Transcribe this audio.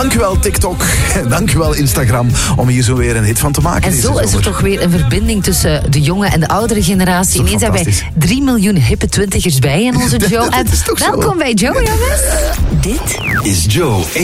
Dankjewel TikTok, dankjewel Instagram om hier zo weer een hit van te maken. En zo is er toch weer een verbinding tussen de jonge en de oudere generatie. Ineens hebben wij 3 miljoen hippe twintigers bij in onze Joe. Dat is toch zo? Welkom bij Joe, jongens. Dit is Joe.